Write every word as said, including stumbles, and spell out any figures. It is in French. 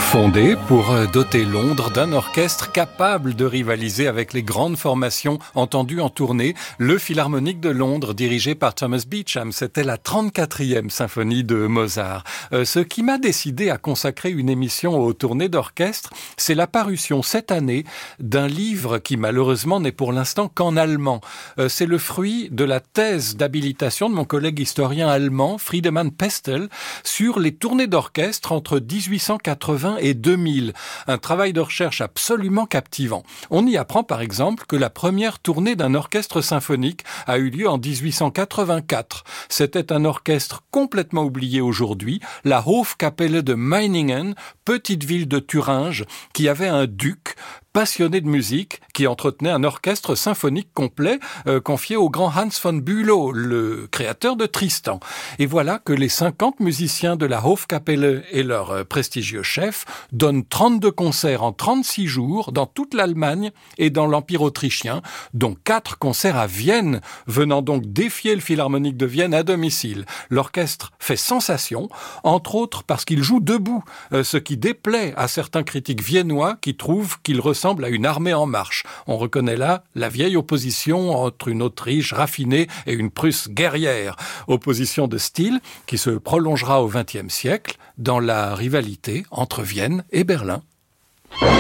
Fondé pour doter Londres d'un orchestre capable de rivaliser avec les grandes formations entendues en tournée, le Philharmonique de Londres, dirigé par Thomas Beecham, c'était la trente-quatrième symphonie de Mozart. Euh, ce qui m'a décidé à consacrer une émission aux tournées d'orchestre, c'est la parution cette année d'un livre qui malheureusement n'est pour l'instant qu'en allemand. Euh, c'est le fruit de la thèse d'habilitation de mon collègue historien allemand, Friedemann Pestel, sur les tournées d'orchestre entre dix-huit cent quatre-vingts et deux mille. Un travail de recherche absolument captivant. On y apprend par exemple que la première tournée d'un orchestre symphonique a eu lieu en dix-huit cent quatre-vingt-quatre. C'était un orchestre complètement oublié aujourd'hui, la Hofkapelle de Meiningen, petite ville de Thuringe, qui avait un duc passionné de musique, qui entretenait un orchestre symphonique complet euh, confié au grand Hans von Bülow, le créateur de Tristan. Et voilà que les cinquante musiciens de la Hofkapelle et leur euh, prestigieux chef donnent trente-deux concerts en trente-six jours dans toute l'Allemagne et dans l'Empire autrichien, dont quatre concerts à Vienne, venant donc défier le Philharmonique de Vienne à domicile. L'orchestre fait sensation, entre autres parce qu'il joue debout, euh, ce qui déplaît à certains critiques viennois qui trouvent qu'il ressemble à une armée en marche. On reconnaît là la vieille opposition entre une Autriche raffinée et une Prusse guerrière. Opposition de style qui se prolongera au vingtième siècle dans la rivalité entre Vienne et Berlin.